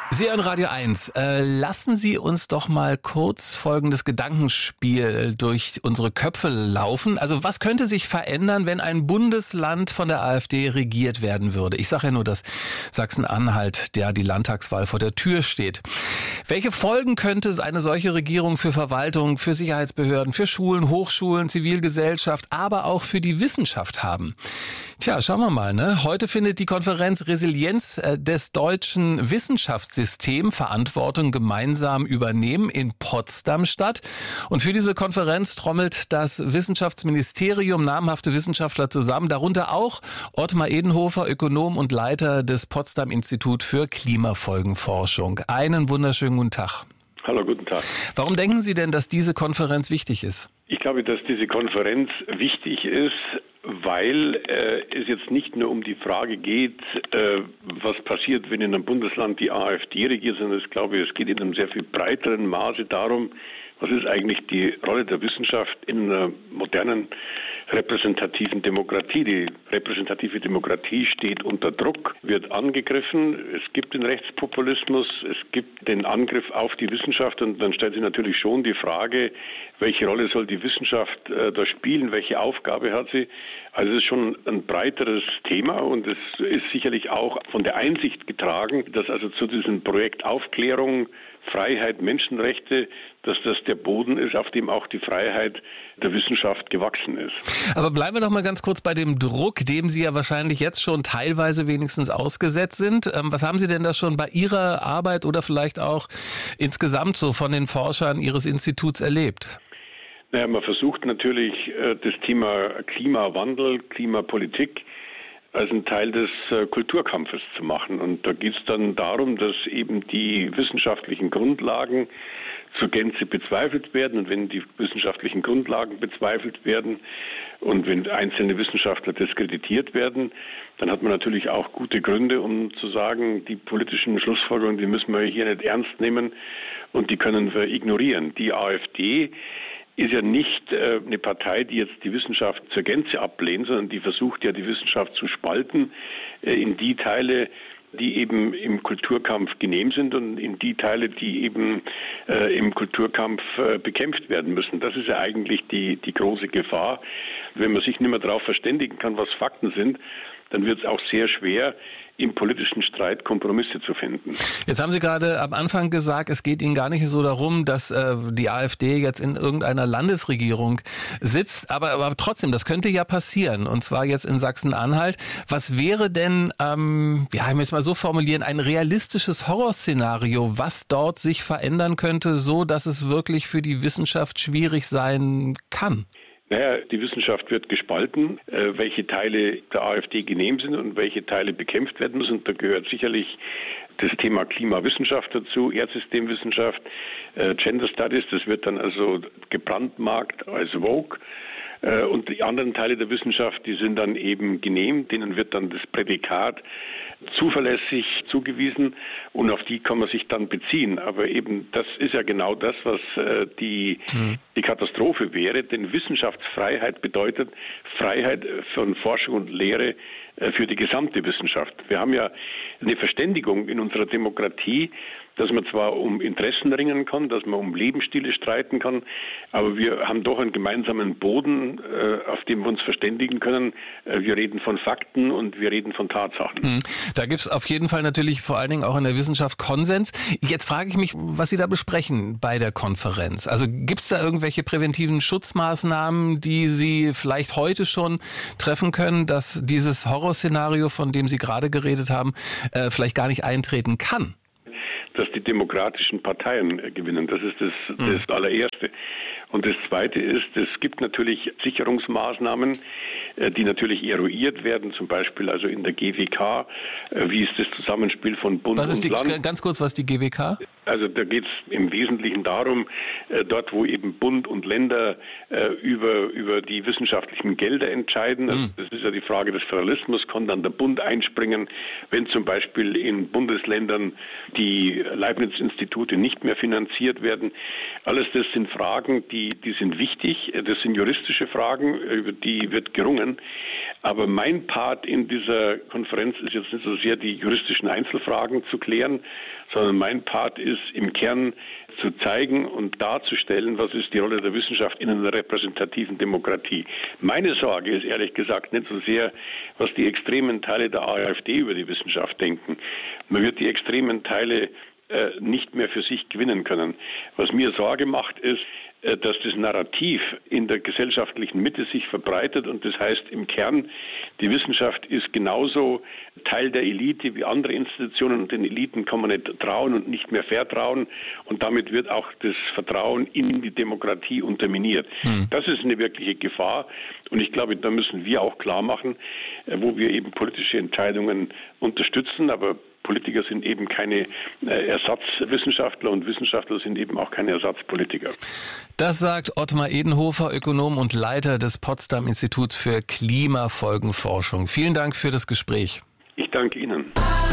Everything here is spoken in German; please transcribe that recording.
Sie hören Radio 1. Lassen Sie uns doch mal kurz folgendes Gedankenspiel durch unsere Köpfe laufen. Also was könnte sich verändern, wenn ein Bundesland von der AfD regiert werden würde? Ich sage ja nur, dass Sachsen-Anhalt, der die Landtagswahl vor der Tür steht. Welche Folgen könnte eine solche Regierung für Verwaltung, für Sicherheitsbehörden, für Schulen, Hochschulen, Zivilgesellschaft, aber auch für die Wissenschaft haben? Tja, schauen wir mal, ne? Heute findet die Konferenz Resilienz des deutschen Wissenschaftssystems Verantwortung gemeinsam übernehmen in Potsdam statt. Und für diese Konferenz trommelt das Wissenschaftsministerium namhafte Wissenschaftler zusammen, darunter auch Ottmar Edenhofer, Ökonom und Leiter des Potsdam Institut für Klimafolgenforschung. Einen wunderschönen guten Tag. Hallo, guten Tag. Warum denken Sie denn, dass diese Konferenz wichtig ist? Ich glaube, dass diese Konferenz wichtig ist, weil es jetzt nicht nur um die Frage geht, was passiert, wenn in einem Bundesland die AfD regiert, sondern ich glaube, es geht in einem sehr viel breiteren Maße darum, was ist eigentlich die Rolle der Wissenschaft in einer modernen repräsentativen Demokratie. Die repräsentative Demokratie steht unter Druck, wird angegriffen. Es gibt den Rechtspopulismus, es gibt den Angriff auf die Wissenschaft und dann stellt sich natürlich schon die Frage, welche Rolle soll die Wissenschaft da spielen, welche Aufgabe hat sie? Also es ist schon ein breiteres Thema und es ist sicherlich auch von der Einsicht getragen, dass also zu diesem Projekt Aufklärung, Freiheit, Menschenrechte, dass das der Boden ist, auf dem auch die Freiheit der Wissenschaft gewachsen ist. Aber bleiben wir doch mal ganz kurz bei dem Druck, dem Sie ja wahrscheinlich jetzt schon teilweise wenigstens ausgesetzt sind. Was haben Sie denn da schon bei Ihrer Arbeit oder vielleicht auch insgesamt so von den Forschern Ihres Instituts erlebt? Naja, man versucht natürlich das Thema Klimawandel, Klimapolitik als einen Teil des Kulturkampfes zu machen. Und da geht es dann darum, dass eben die wissenschaftlichen Grundlagen zur Gänze bezweifelt werden. Und wenn die wissenschaftlichen Grundlagen bezweifelt werden und wenn einzelne Wissenschaftler diskreditiert werden, dann hat man natürlich auch gute Gründe, um zu sagen, die politischen Schlussfolgerungen, die müssen wir hier nicht ernst nehmen und die können wir ignorieren. Die AfD ist ja nicht eine Partei, die jetzt die Wissenschaft zur Gänze ablehnt, sondern die versucht ja, die Wissenschaft zu spalten in die Teile, die eben im Kulturkampf genehm sind und in die Teile, die eben im Kulturkampf bekämpft werden müssen. Das ist ja eigentlich die große Gefahr. Wenn man sich nicht mehr darauf verständigen kann, was Fakten sind, dann wird es auch sehr schwer, im politischen Streit Kompromisse zu finden. Jetzt haben Sie gerade am Anfang gesagt, es geht Ihnen gar nicht so darum, dass die AfD jetzt in irgendeiner Landesregierung sitzt, aber trotzdem, das könnte ja passieren, und zwar jetzt in Sachsen-Anhalt. Was wäre denn, ich möchte es mal so formulieren, ein realistisches Horrorszenario, was dort sich verändern könnte, so dass es wirklich für die Wissenschaft schwierig sein kann? Naja, die Wissenschaft wird gespalten, welche Teile der AfD genehm sind und welche Teile bekämpft werden müssen. Da gehört sicherlich das Thema Klimawissenschaft dazu, Erdsystemwissenschaft, Gender Studies, das wird dann also gebrandmarkt als Vogue. Und die anderen Teile der Wissenschaft, die sind dann eben genehm, denen wird dann das Prädikat zuverlässig zugewiesen und auf die kann man sich dann beziehen. Aber eben das ist ja genau das, was die Katastrophe wäre, denn Wissenschaftsfreiheit bedeutet Freiheit von Forschung und Lehre für die gesamte Wissenschaft. Wir haben ja eine Verständigung in unserer Demokratie, dass man zwar um Interessen ringen kann, dass man um Lebensstile streiten kann, aber wir haben doch einen gemeinsamen Boden, auf dem wir uns verständigen können. Wir reden von Fakten und wir reden von Tatsachen. Da gibt es auf jeden Fall natürlich vor allen Dingen auch in der Wissenschaft Konsens. Jetzt frage ich mich, was Sie da besprechen bei der Konferenz. Also gibt es da irgendwelche präventiven Schutzmaßnahmen, die Sie vielleicht heute schon treffen können, dass dieses Horrorszenario, von dem Sie gerade geredet haben, vielleicht gar nicht eintreten kann? Dass die demokratischen Parteien gewinnen. Das ist das allererste. Und das Zweite ist, es gibt natürlich Sicherungsmaßnahmen, die natürlich eruiert werden, zum Beispiel also in der GWK. Wie ist das Zusammenspiel von Bund und Land? Ganz kurz, was ist die GWK? Also da geht es im Wesentlichen darum, dort wo eben Bund und Länder über die wissenschaftlichen Gelder entscheiden. Also das ist ja die Frage des Föderalismus, kann dann der Bund einspringen, wenn zum Beispiel in Bundesländern die Leibniz-Institute nicht mehr finanziert werden. Alles das sind Fragen, die sind wichtig. Das sind juristische Fragen, über die wird gerungen. können. Aber mein Part in dieser Konferenz ist jetzt nicht so sehr die juristischen Einzelfragen zu klären, sondern mein Part ist im Kern zu zeigen und darzustellen, was ist die Rolle der Wissenschaft in einer repräsentativen Demokratie. Meine Sorge ist ehrlich gesagt nicht so sehr, was die extremen Teile der AfD über die Wissenschaft denken. Man wird die extremen Teile nicht mehr für sich gewinnen können. Was mir Sorge macht, ist, dass das Narrativ in der gesellschaftlichen Mitte sich verbreitet und das heißt im Kern, die Wissenschaft ist genauso Teil der Elite wie andere Institutionen und den Eliten kann man nicht trauen und nicht mehr vertrauen und damit wird auch das Vertrauen in die Demokratie unterminiert. Das ist eine wirkliche Gefahr und ich glaube, da müssen wir auch klar machen, wo wir eben politische Entscheidungen unterstützen, aber Politiker sind eben keine Ersatzwissenschaftler und Wissenschaftler sind eben auch keine Ersatzpolitiker. Das sagt Ottmar Edenhofer, Ökonom und Leiter des Potsdam-Instituts für Klimafolgenforschung. Vielen Dank für das Gespräch. Ich danke Ihnen.